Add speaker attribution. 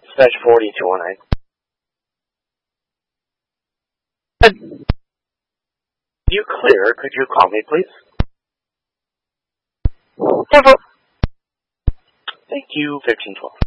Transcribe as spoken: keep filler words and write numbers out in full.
Speaker 1: Dispatch forty two one nine. You clear, could you call me, please?
Speaker 2: Several.
Speaker 1: Thank you, fifteen twelve.